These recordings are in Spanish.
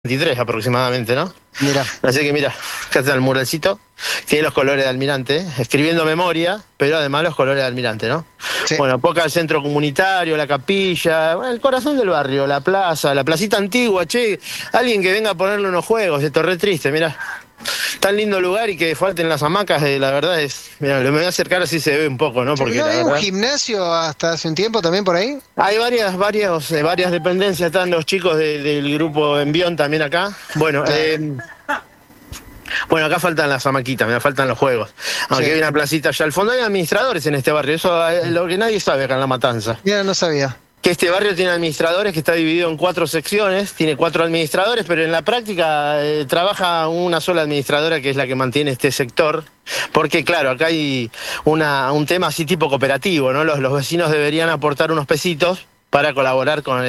23 aproximadamente, ¿no? Mira. Así que mira, acá está el muralcito, tiene los colores de Almirante, escribiendo memoria, pero además los colores de Almirante, ¿no? Sí. Bueno, poca el centro comunitario, la capilla, bueno, el corazón del barrio, la plaza, la placita antigua, che, alguien que venga a ponerle unos juegos, esto es re triste, mira. Tan lindo lugar y que falten las hamacas, la verdad es... Mira, me voy a acercar así se ve un poco, ¿no? Porque ¿No la había verdad... un gimnasio hasta hace un tiempo también por ahí? Hay varias dependencias, están los chicos del grupo Envión también acá. Bueno, bueno, acá faltan las hamaquitas, me faltan los juegos. Aunque Sí. hay una placita allá al fondo, hay administradores en este barrio, eso es lo que nadie sabe acá en La Matanza. Mira, no sabía. Que este barrio tiene administradores, que está dividido en 4 secciones, tiene 4 administradores, pero en la práctica trabaja una sola administradora que es la que mantiene este sector, porque claro, acá hay un tema así tipo cooperativo, ¿no? Los vecinos deberían aportar unos pesitos para colaborar con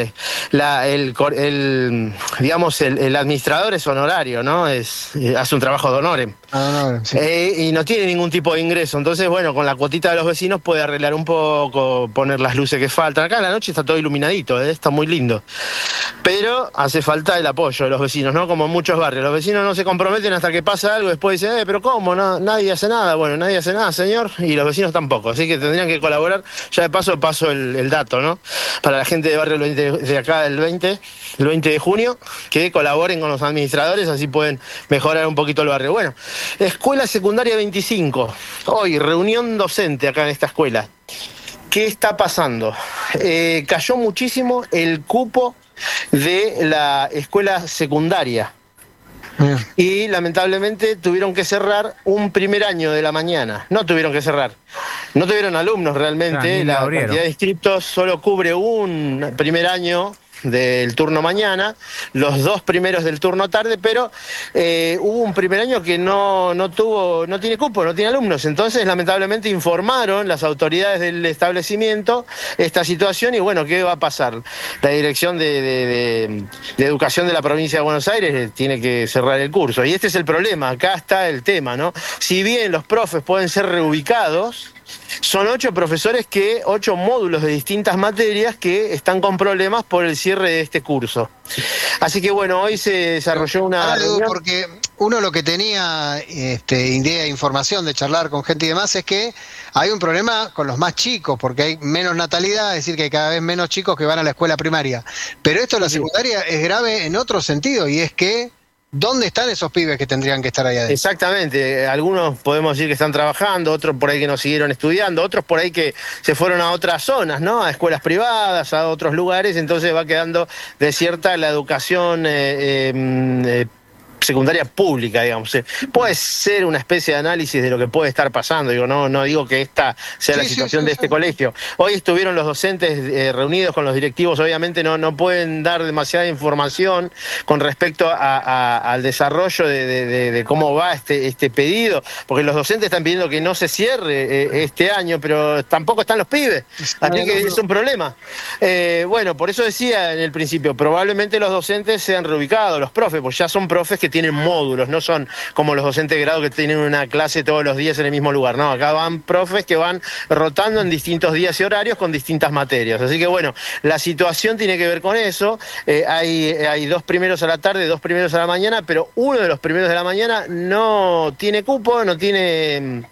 digamos, el administrador es honorario, ¿no? Hace un trabajo de honorem. Sí. Y no tiene ningún tipo de ingreso. Entonces, bueno, con la cuotita de los vecinos puede arreglar un poco, poner las luces que faltan. Acá en la noche está todo iluminadito, está muy lindo. Pero hace falta el apoyo de los vecinos, ¿no? Como en muchos barrios. Los vecinos no se comprometen hasta que pasa algo, después dicen, pero ¿cómo? No, nadie hace nada. Bueno, nadie hace nada, señor, y los vecinos tampoco. Así que tendrían que colaborar. Ya de paso el dato, ¿no? Para la gente de barrio de acá el 20 de junio, que colaboren con los administradores, así pueden mejorar un poquito el barrio. Bueno, Escuela Secundaria 25, hoy reunión docente acá en esta escuela. ¿Qué está pasando? Cayó muchísimo el cupo de la escuela secundaria y lamentablemente tuvieron que cerrar un primer año de la mañana. No tuvieron que cerrar, no tuvieron alumnos realmente, la cantidad de inscriptos solo cubre un primer año del turno mañana, los 2 primeros del turno tarde, pero hubo un primer año que no tiene cupo, no tiene alumnos. Entonces, lamentablemente, informaron las autoridades del establecimiento esta situación y bueno, ¿qué va a pasar? La Dirección de Educación de la Provincia de Buenos Aires tiene que cerrar el curso. Y este es el problema, acá está el tema, ¿no? Si bien los profes pueden ser reubicados, son 8 profesores 8 módulos de distintas materias que están con problemas por el cierre de este curso. Así que bueno, hoy se desarrolló una reunión. Porque uno lo que tenía idea, información de charlar con gente y demás es que hay un problema con los más chicos, porque hay menos natalidad, es decir, que hay cada vez menos chicos que van a la escuela primaria. Pero esto de la secundaria es grave en otro sentido, y es que ¿dónde están esos pibes que tendrían que estar ahí adentro? Exactamente, algunos podemos decir que están trabajando, otros por ahí que no siguieron estudiando, otros por ahí que se fueron a otras zonas, ¿no? A escuelas privadas, a otros lugares, entonces va quedando desierta la educación secundaria pública, digamos. Puede ser una especie de análisis de lo que puede estar pasando, digo, no digo que esta sea la situación de este colegio. Hoy estuvieron los docentes reunidos con los directivos, obviamente no pueden dar demasiada información con respecto al desarrollo de cómo va este pedido, porque los docentes están pidiendo que no se cierre este año, pero tampoco están los pibes, así que es un problema. Bueno, por eso decía en el principio, probablemente los docentes sean reubicados, los profes, pues ya son profes que tienen módulos, no son como los docentes de grado que tienen una clase todos los días en el mismo lugar, no, acá van profes que van rotando en distintos días y horarios con distintas materias, así que bueno, la situación tiene que ver con eso, hay 2 primeros a la tarde, 2 primeros a la mañana, pero uno de los primeros de la mañana no tiene cupo, no tiene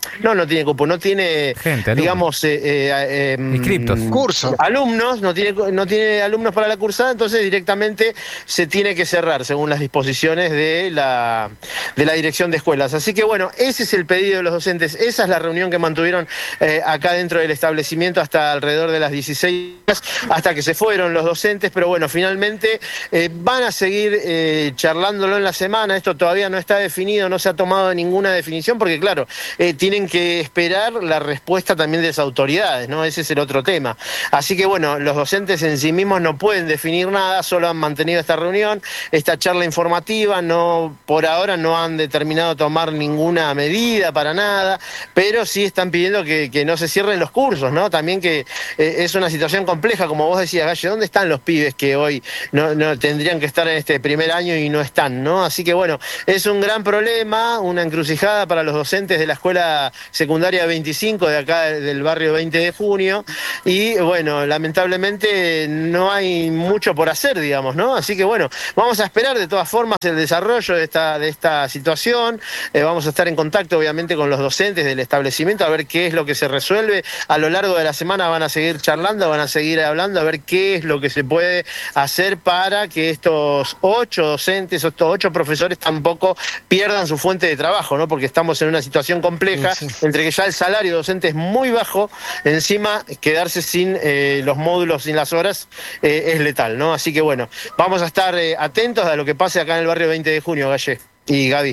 gente, digamos, inscriptos, curso, alumnos, no tiene alumnos para la cursada, entonces directamente se tiene que cerrar según las disposiciones de la dirección de escuelas. Así que bueno, ese es el pedido de los docentes, esa es la reunión que mantuvieron acá dentro del establecimiento hasta alrededor de las 16 horas, hasta que se fueron los docentes, pero bueno, finalmente van a seguir charlándolo en la semana, esto todavía no está definido, no se ha tomado ninguna definición, porque claro, tienen que esperar la respuesta también de las autoridades, ¿no? Ese es el otro tema. Así que bueno, los docentes en sí mismos no pueden definir nada, solo han mantenido esta reunión, esta charla informativa, no por ahora no han determinado tomar ninguna medida para nada, pero sí están pidiendo que no se cierren los cursos, ¿no? También que es una situación compleja, como vos decías, Galle, ¿dónde están los pibes que hoy no tendrían que estar en este primer año y no están, ¿no? Así que bueno, es un gran problema, una encrucijada para los docentes de la escuela secundaria 25 de acá del barrio 20 de junio, y bueno, lamentablemente no hay mucho por hacer, digamos, ¿no? Así que bueno, vamos a esperar de todas formas el desarrollo de esta situación, vamos a estar en contacto obviamente con los docentes del establecimiento a ver qué es lo que se resuelve. A lo largo de la semana van a seguir charlando, van a seguir hablando a ver qué es lo que se puede hacer para que estos 8 docentes, estos 8 profesores tampoco pierdan su fuente de trabajo, ¿no? Porque estamos en una situación compleja, entre que ya el salario docente es muy bajo, encima quedarse sin los módulos, sin las horas, es letal, ¿no? Así que bueno, vamos a estar atentos a lo que pase acá en el barrio 20 de junio, Galle y Gaby.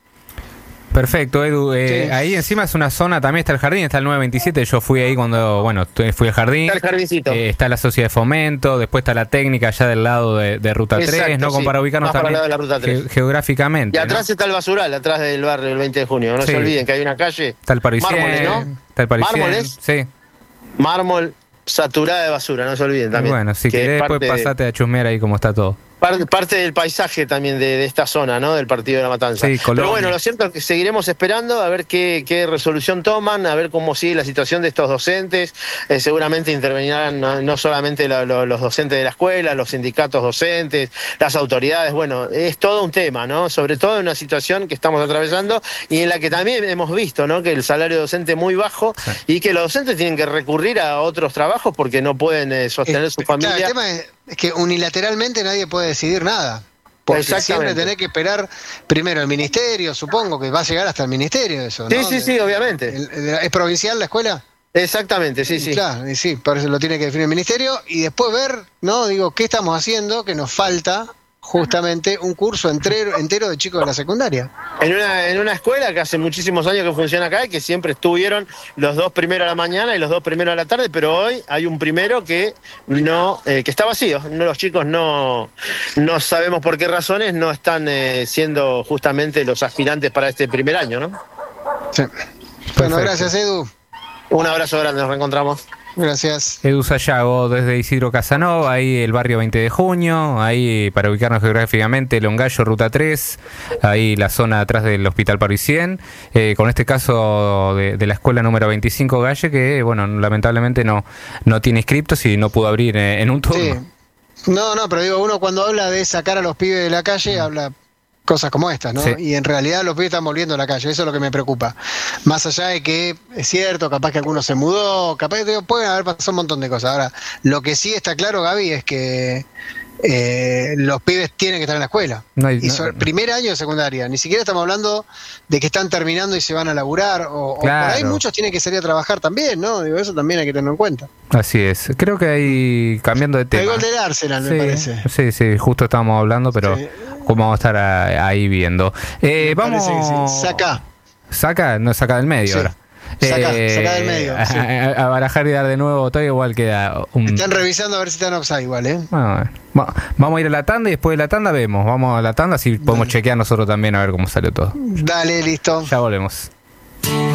Perfecto, Edu. Ahí encima es una zona, también está el jardín, está el 927. Yo fui ahí cuando, fui al jardín. Está el jardincito. Está la sociedad de fomento, después está la técnica allá del lado de Ruta 3, ¿no? Como para ubicarnos también para la Ruta 3. Geográficamente. Y atrás está el basural, atrás del barrio del 20 de junio. No se olviden que hay una calle. Está el Parisien. Mármoles, ¿no? Está el Parisien. ¿Mármoles? Sí. Mármol saturada de basura, no se olviden también. Bueno, si querés después pasate a chusmear ahí cómo está todo. Parte del paisaje también de esta zona, ¿no? Del partido de La Matanza. Sí, pero bueno, lo cierto es que seguiremos esperando a ver qué resolución toman, a ver cómo sigue la situación de estos docentes. Seguramente intervenirán no solamente los docentes de la escuela, los sindicatos docentes, las autoridades. Bueno, es todo un tema, ¿no? Sobre todo en una situación que estamos atravesando y en la que también hemos visto, ¿no? Que el salario docente es muy bajo y que los docentes tienen que recurrir a otros trabajos porque no pueden sostener su familia. Claro, el tema es que unilateralmente nadie puede decidir nada. Porque siempre tenés que esperar primero el ministerio, supongo que va a llegar hasta el ministerio eso, ¿no? Sí, obviamente. ¿Es provincial la escuela? Exactamente, sí. Claro, y sí, por eso lo tiene que definir el ministerio y después ver, ¿no? Digo, ¿qué estamos haciendo? Que nos falta justamente un curso entero de chicos de la secundaria. En una escuela que hace muchísimos años que funciona acá y que siempre estuvieron los 2 primeros a la mañana y los 2 primeros a la tarde, pero hoy hay un primero que que está vacío. Los chicos no sabemos por qué razones no están siendo justamente los aspirantes para este primer año, ¿no? Sí. Bueno, gracias, Edu. Un abrazo grande, nos reencontramos. Gracias. Edu Sayago desde Isidro Casanova, ahí el barrio 20 de junio, ahí para ubicarnos geográficamente, Longallo, Ruta 3, ahí la zona atrás del Hospital Parisien, con este caso de la escuela número 25 Galle, que bueno, lamentablemente no tiene inscriptos y no pudo abrir en un turno. Sí. No, pero digo, uno cuando habla de sacar a los pibes de la calle, habla cosas como estas, ¿no? Sí. Y en realidad los pibes están volviendo a la calle, eso es lo que me preocupa. Más allá de que es cierto, capaz que alguno se mudó, capaz que pueden haber pasado un montón de cosas. Ahora, lo que sí está claro, Gaby, es que los pibes tienen que estar en la escuela. Primer año de secundaria, ni siquiera estamos hablando de que están terminando y se van a laburar, o por ahí muchos tienen que salir a trabajar también, ¿no? Digo, eso también hay que tenerlo en cuenta. Así es, creo que hay, cambiando de tema. El gol del Arsenal, me parece. Sí, justo estábamos hablando, pero cómo vamos a estar ahí viendo. Vamos. Sí. Saca del medio ahora. Saca del medio. Sí. A barajar y dar de nuevo, todavía igual queda Están revisando a ver si están offside igual, ¿eh? Vamos a ir a la tanda y después de la tanda vemos. Vamos a la tanda, así podemos chequear nosotros también a ver cómo salió todo. Dale, listo. Ya volvemos.